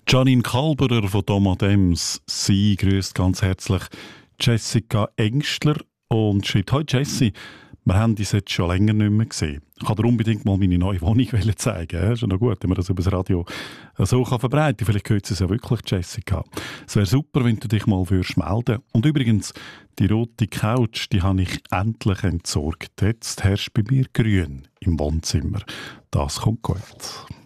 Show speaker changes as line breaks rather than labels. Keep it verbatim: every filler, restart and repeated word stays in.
Janine Kalberer von Domadems, sie grüßt ganz herzlich Jessica Engstler und schreibt: «Hoi Jessie, wir haben uns jetzt schon länger nicht mehr gesehen. Ich kann dir unbedingt mal meine neue Wohnung zeigen. Ja, ist ja noch gut, wenn man das über das Radio so kann verbreiten kann. Vielleicht hört es ja wirklich, Jessica. Es wäre super, wenn du dich mal würdest melden. Und übrigens, die rote Couch, die habe ich endlich entsorgt. Jetzt herrscht bei mir grün im Wohnzimmer. Das kommt gut.»